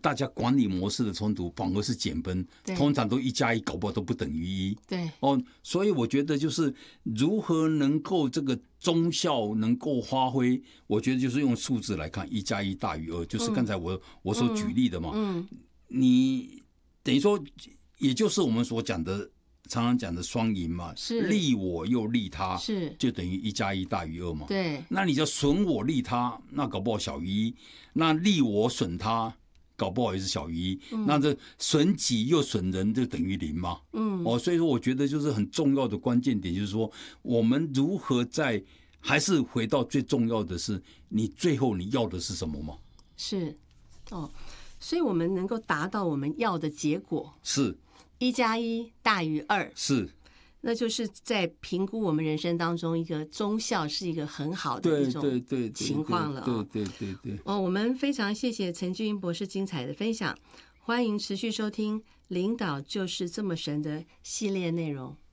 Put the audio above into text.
大家管理模式的冲突反而是减分，通常都1+1搞不好都不等于1。 对所以我觉得就是如何能够这个中效能够发挥，我觉得就是用数字来看，1+1大于2，就是刚才我所举例的嘛。你等于说，也就是我们所讲的。常常讲的双赢嘛，利我又利他，就等于1+1大于2嘛。 对， 那你就损我利他，那搞不好小于1；那利我损他，搞不好也是小于1。那这损己又损人，就等于0嘛。所以说我觉得就是很重要的关键点，就是说我们如何还是回到最重要的是，你最后你要的是什么嘛？ 是，所以我们能够达到我们要的结果是。 1+1大于2， 是， 那就是在评估我们人生当中一个忠孝是一个很好的一种情况了。 对。 我们非常谢谢陈俊英博士精彩的分享，欢迎持续收听《领导就是这么神》的系列内容。